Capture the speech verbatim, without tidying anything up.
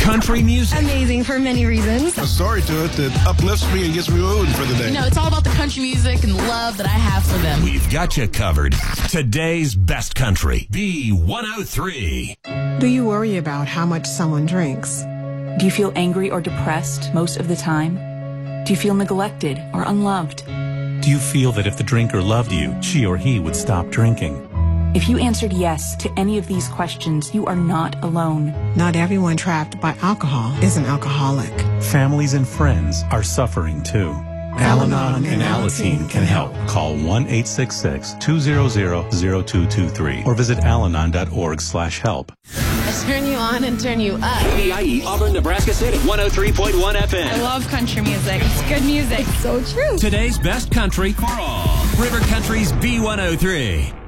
country music. Amazing for many reasons. A story to it that uplifts me and gets me moving for the day. You know, it's all about the country music and the love that I have for them. We've got you covered. Today's best country, B one oh three. Do you worry about how much someone drinks? Do you feel angry or depressed most of the time? Do you feel neglected or unloved? Do you feel that if the drinker loved you, she or he would stop drinking? If you answered yes to any of these questions, you are not alone. Not everyone trapped by alcohol is an alcoholic. Families and friends are suffering too. Al-Anon and Alateen can help. Call one eight six six, two hundred, zero two two three or visit alanon dot org slash help. I turn you on and turn you up. K D I E Auburn, Nebraska City, one oh three point one F M. I love country music. It's good music. It's so true. Today's best country for all. River Country's B one oh three.